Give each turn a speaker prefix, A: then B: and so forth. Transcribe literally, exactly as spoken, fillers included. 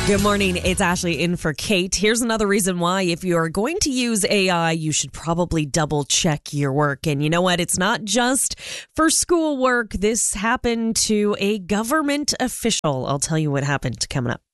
A: Good morning. It's Ashley in for Kate. Here's another reason why if you're going to use A I, you should probably double check your work. And you know what? It's not just for schoolwork. This happened to a government official. I'll tell you what happened coming up.